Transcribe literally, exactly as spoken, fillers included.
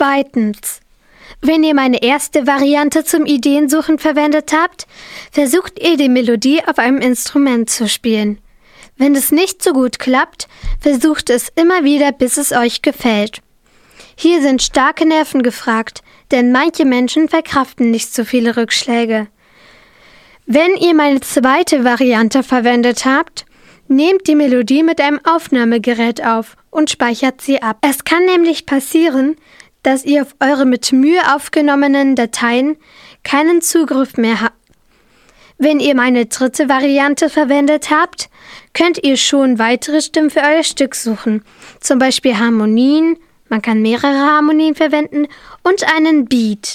Zweitens. Wenn ihr meine erste Variante zum Ideensuchen verwendet habt, versucht ihr die Melodie auf einem Instrument zu spielen. Wenn es nicht so gut klappt, versucht es immer wieder, bis es euch gefällt. Hier sind starke Nerven gefragt, denn manche Menschen verkraften nicht so viele Rückschläge. Wenn ihr meine zweite Variante verwendet habt, nehmt die Melodie mit einem Aufnahmegerät auf und speichert sie ab. Es kann nämlich passieren, dass ihr auf eure mit Mühe aufgenommenen Dateien keinen Zugriff mehr habt. Wenn ihr meine dritte Variante verwendet habt, könnt ihr schon weitere Stimmen für euer Stück suchen, zum Beispiel Harmonien, man kann mehrere Harmonien verwenden und einen Beat.